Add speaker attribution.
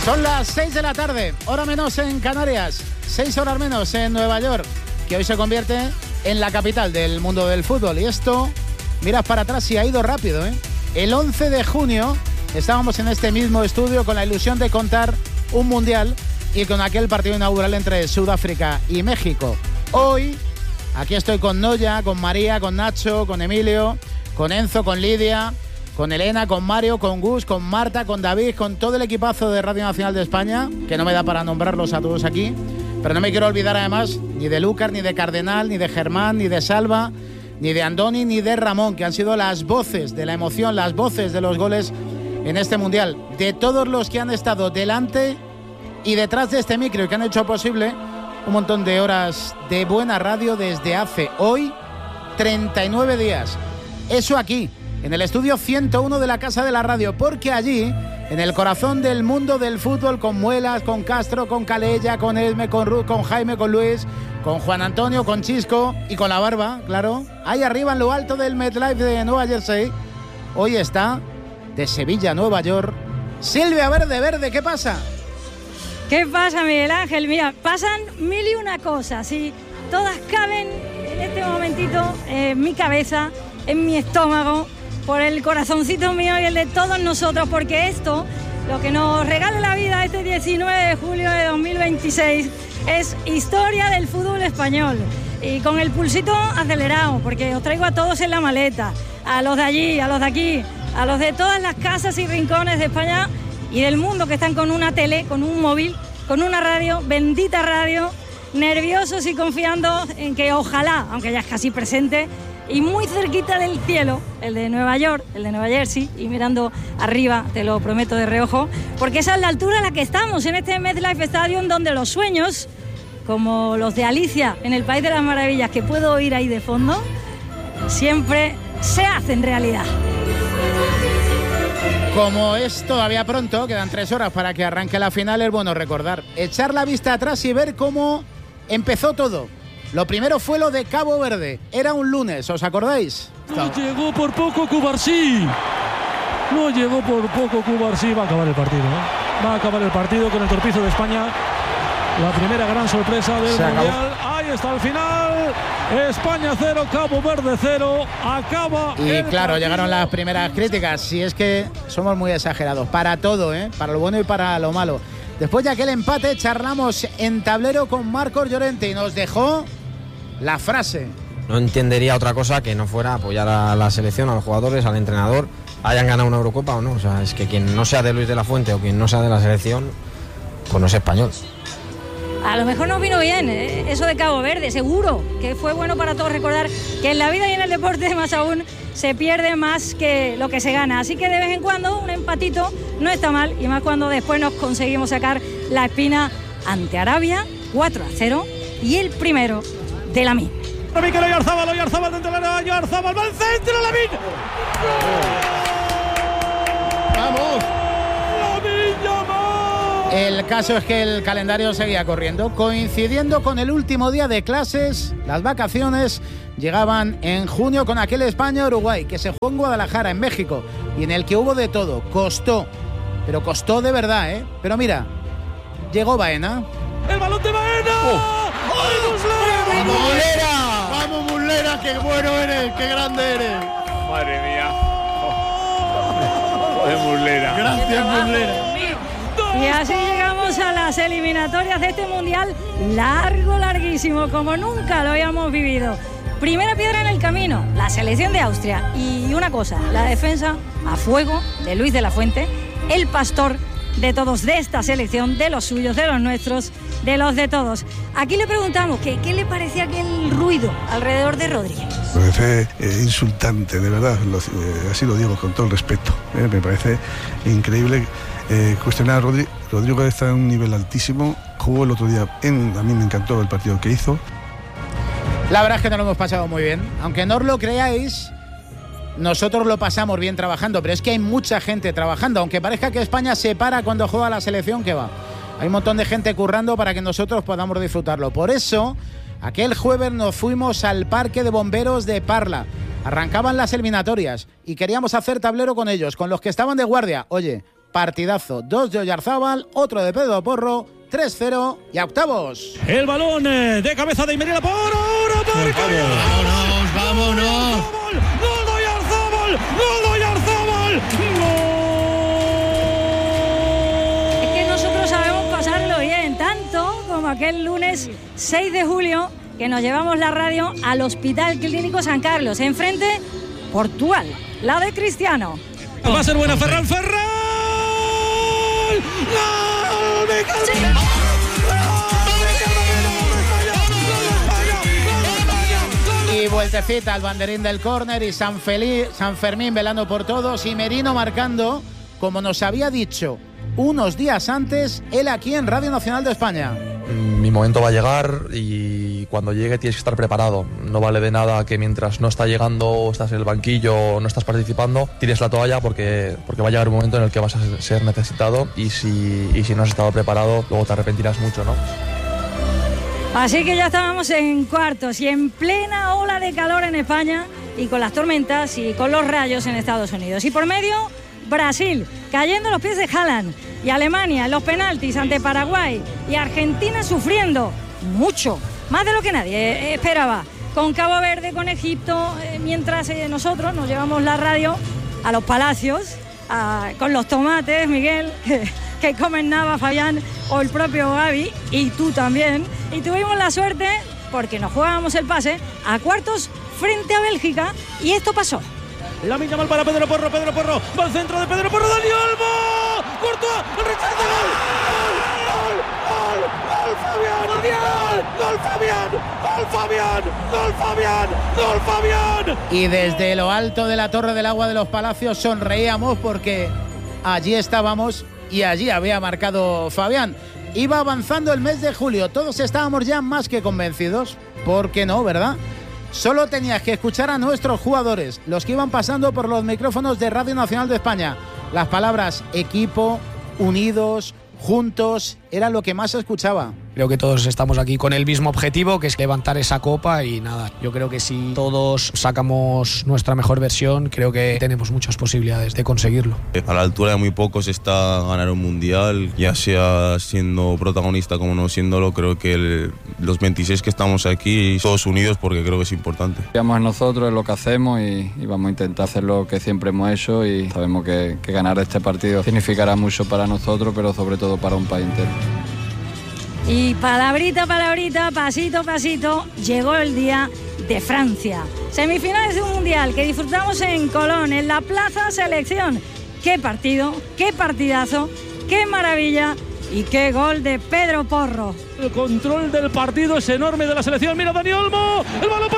Speaker 1: Son las 6 de la tarde, hora menos en Canarias, 6 horas menos en Nueva York, que hoy se convierte en la capital del mundo del fútbol. Y esto, miras para atrás y ha ido rápido, ¿eh? El 11 de junio estábamos en este mismo estudio con la ilusión de contar un mundial y con aquel partido inaugural entre Sudáfrica y México. Hoy, aquí estoy con Noya, con María, con Nacho, con Emilio, con Enzo, con Lidia, con Elena, con Mario, con Gus, con Marta, con David, con todo el equipazo de Radio Nacional de España, que no me da para nombrarlos a todos aquí, pero no me quiero olvidar además ni de Lucas, ni de Cardenal, ni de Germán, ni de Salva, ni de Andoni, ni de Ramón, que han sido las voces de la emoción, las voces de los goles en este Mundial, de todos los que han estado delante y detrás de este micro y que han hecho posible un montón de horas de buena radio desde hace hoy 39 días. Eso aquí, en el estudio 101 de la Casa de la Radio, porque allí, en el corazón del mundo del fútbol, con Muelas, con Castro, con Calella, con Esme, con Ruth, con Jaime, con Luis, con Juan Antonio, con Chisco y con la Barba, claro, ahí arriba en lo alto del MetLife de Nueva Jersey, hoy está, de Sevilla, Nueva York, Silvia Verde, ¿qué pasa?
Speaker 2: ¿Qué pasa, Miguel Ángel? Mira, pasan mil y una cosas y todas caben en este momentito en mi cabeza, en mi estómago, por el corazoncito mío y el de todos nosotros, porque esto, lo que nos regala la vida este 19 de julio de 2026, es historia del fútbol español. Y con el pulsito acelerado, porque os traigo a todos en la maleta, a los de allí, a los de aquí, a los de todas las casas y rincones de España y del mundo que están con una tele, con un móvil, con una radio, bendita radio, nerviosos y confiando en que ojalá, aunque ya es casi presente, y muy cerquita del cielo, el de Nueva York, el de Nueva Jersey, y mirando arriba, te lo prometo de reojo, porque esa es la altura a la que estamos, en este MetLife Stadium, donde los sueños, como los de Alicia en el País de las Maravillas, que puedo oír ahí de fondo, siempre se hacen realidad.
Speaker 1: Como es todavía pronto, quedan 3 horas para que arranque la final, es bueno recordar, echar la vista atrás y ver cómo empezó todo. Lo primero fue lo de Cabo Verde. Era un lunes, ¿os acordáis?
Speaker 3: No llegó por poco Cubarsí. No llegó por poco Cubarsí. Va a acabar el partido, ¿eh? Va a acabar el partido con el torpizo de España. La primera gran sorpresa del Mundial. Ahí está el final. España 0, Cabo Verde 0. Acaba.
Speaker 1: Y claro, llegaron las primeras críticas. Si es que somos muy exagerados. Para todo, ¿eh? Para lo bueno y para lo malo. Después de aquel empate, charlamos en tablero con Marcos Llorente y nos dejó la frase.
Speaker 4: No entendería otra cosa que no fuera apoyar a la selección, a los jugadores, al entrenador, hayan ganado una Eurocopa o no. O sea, es que quien no sea de Luis de la Fuente o quien no sea de la selección, pues no es español.
Speaker 2: A lo mejor nos vino bien, eso de Cabo Verde, seguro que fue bueno para todos recordar que en la vida y en el deporte más aún se pierde más que lo que se gana. Así que de vez en cuando un empatito no está mal, y más cuando después nos conseguimos sacar la espina ante Arabia 4-0 y el primero de Lamine.
Speaker 3: Mikel Oyarzabal dentro del área, Oyarzabal va al centro, Lamine.
Speaker 1: ¡Vamos! El caso es que el calendario seguía corriendo, coincidiendo con el último día de clases. Las vacaciones llegaban en junio con aquel España-Uruguay que se jugó en Guadalajara, en México, y en el que hubo de todo. Costó, pero costó de verdad, ¿eh? Pero mira, llegó Baena.
Speaker 3: ¡El balón de Baena! ¡Ay, Muslera!
Speaker 1: ¡Vamos, Muslera!
Speaker 5: ¡Vamos, Muslera! ¡Qué bueno eres! ¡Qué grande eres!
Speaker 6: Madre mía. Joder, Muslera.
Speaker 5: Gracias, Muslera.
Speaker 2: Y así llegamos a las eliminatorias de este Mundial larguísimo, como nunca lo habíamos vivido. Primera piedra en el camino, la selección de Austria. Y una cosa, la defensa a fuego de Luis de la Fuente, el pastor de todos, de esta selección, de los suyos, de los nuestros, de los de todos. Aquí le preguntamos qué le parecía aquel ruido alrededor de Rodri.
Speaker 7: Me parece insultante, de verdad, así lo digo con todo el respeto. Me parece increíble cuestionar a Rodrigo. Rodrigo está en un nivel altísimo, jugó el otro día, a mí me encantó el partido que hizo.
Speaker 1: La verdad es que no lo hemos pasado muy bien, aunque no os lo creáis. Nosotros lo pasamos bien trabajando, pero es que hay mucha gente trabajando, aunque parezca que España se para cuando juega la selección, que va. Hay un montón de gente currando para que nosotros podamos disfrutarlo. Por eso, aquel jueves nos fuimos al Parque de Bomberos de Parla. Arrancaban las eliminatorias y queríamos hacer tablero con ellos, con los que estaban de guardia. Oye, partidazo. 2 de Oyarzábal, otro de Pedro Porro, 3-0 y a octavos.
Speaker 3: El balón de cabeza de Imerina por ahora.
Speaker 5: ¡Vámonos!
Speaker 3: ¡Gol de Oyarzábal! ¡Gol de Oyarzábal!
Speaker 2: Es que nosotros sabemos pasarlo bien, tanto como aquel lunes 6 de julio que nos llevamos la radio al Hospital Clínico San Carlos. Enfrente, Portugal, la de Cristiano.
Speaker 3: Va a ser buena Ferran. ¡Gol de Cristiano!
Speaker 1: Y vueltecita al banderín del córner y San Fermín velando por todos y Merino marcando, como nos había dicho unos días antes, él aquí en Radio Nacional de España.
Speaker 8: Mi momento va a llegar y cuando llegue tienes que estar preparado. No vale de nada que mientras no está llegando, estás en el banquillo o no estás participando, tires la toalla porque va a llegar un momento en el que vas a ser necesitado y si no has estado preparado, luego te arrepentirás mucho, ¿no?
Speaker 2: Así que ya estábamos en cuartos y en plena ola de calor en España y con las tormentas y con los rayos en Estados Unidos. Y por medio, Brasil, cayendo a los pies de Haaland, y Alemania en los penaltis ante Paraguay, y Argentina sufriendo mucho, más de lo que nadie esperaba, con Cabo Verde, con Egipto, mientras nosotros nos llevamos la radio a los palacios, con los tomates, Miguel, que comen Nava, Fabián o el propio Gaby, y tú también, y tuvimos la suerte, porque nos jugábamos el pase, a cuartos frente a Bélgica, y esto pasó.
Speaker 3: La milla mal para Pedro Porro, va al centro de Pedro Porro, Dani Olmo, Courtois, el rechazo, gol Fabián.
Speaker 1: Y desde lo alto de la Torre del Agua de los Palacios sonreíamos porque allí estábamos y allí había marcado Fabián. Iba avanzando el mes de julio, todos estábamos ya más que convencidos, ¿por qué no, verdad? Solo tenías que escuchar a nuestros jugadores, los que iban pasando por los micrófonos de Radio Nacional de España. Las palabras equipo, unidos, juntos, era lo que más se escuchaba.
Speaker 9: Creo que todos estamos aquí con el mismo objetivo, que es levantar esa copa y nada. Yo creo que si todos sacamos nuestra mejor versión, creo que tenemos muchas posibilidades de conseguirlo.
Speaker 10: A la altura de muy pocos está ganar un mundial, ya sea siendo protagonista como no siéndolo. Creo que los 26 que estamos aquí, todos unidos, porque creo que es importante.
Speaker 11: Confiamos en nosotros, en lo que hacemos y vamos a intentar hacer lo que siempre hemos hecho y sabemos que ganar este partido significará mucho para nosotros, pero sobre todo para un país entero.
Speaker 2: Y palabrita, pasito a pasito, llegó el día de Francia. Semifinales de un mundial que disfrutamos en Colón, en la Plaza Selección. ¡Qué partido, qué partidazo, qué maravilla! Y qué gol de Pedro Porro.
Speaker 3: El control del partido es enorme de la selección. Mira Dani Olmo, el balón